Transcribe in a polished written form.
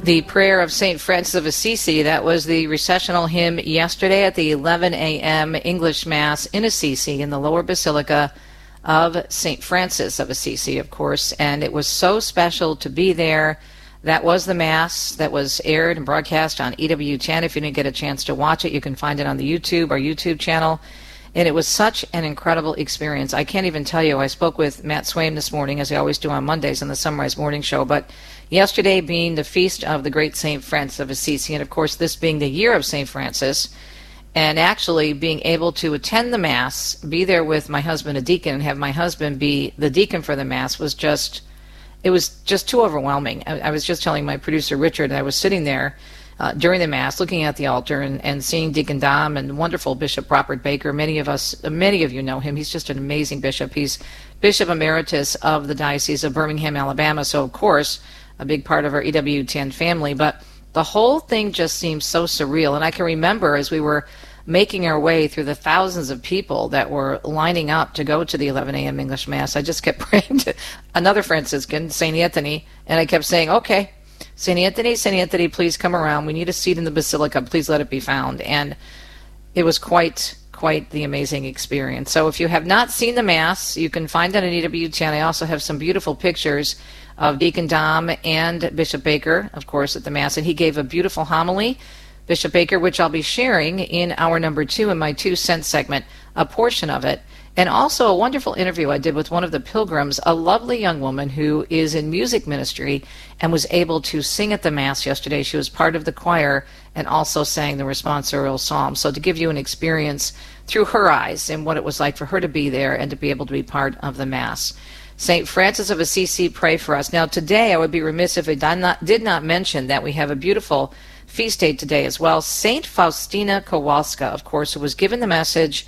The prayer of St. Francis of Assisi, that was the recessional hymn yesterday at the 11 a.m. English Mass in Assisi in the Lower Basilica of St. Francis of Assisi, of course, and it was so special to be there. That was the Mass that was aired and broadcast on EWTN. If you didn't get a chance to watch it, you can find it on the our YouTube channel. And it was such an incredible experience. I can't even tell you. I spoke with Matt Swaim this morning, as I always do on Mondays on the Sunrise Morning Show. But yesterday being the feast of the great St. Francis of Assisi, and of course this being the year of St. Francis, and actually being able to attend the Mass, be there with my husband, a deacon, and have my husband be the deacon for the Mass was just, it was just too overwhelming. I was just telling my producer, Richard, I was sitting there during the Mass, looking at the altar and seeing Deacon Dom and wonderful Bishop Robert Baker. Many of you know him. He's just an amazing bishop. He's Bishop Emeritus of the Diocese of Birmingham, Alabama, so of course a big part of our EWTN family. But the whole thing just seems so surreal. And I can remember as we were making our way through the thousands of people that were lining up to go to the 11 a.m. English Mass, I just kept praying to another Franciscan, St. Anthony, and I kept saying, okay, St. Anthony, please come around. We need a seat in the Basilica. Please let it be found. And it was quite the amazing experience. So if you have not seen the Mass, you can find it on EWTN. I also have some beautiful pictures of Deacon Dom and Bishop Baker, of course, at the Mass. And he gave a beautiful homily, Bishop Baker, which I'll be sharing in hour number 2 in my 2 cent segment, a portion of it. And also a wonderful interview I did with one of the pilgrims, a lovely young woman who is in music ministry and was able to sing at the Mass yesterday. She was part of the choir and also sang the responsorial psalm. So to give you an experience through her eyes and what it was like for her to be there and to be able to be part of the Mass. St. Francis of Assisi, pray for us. Now today I would be remiss if I did not mention that we have a beautiful feast day today as well. St. Faustina Kowalska, of course, who was given the message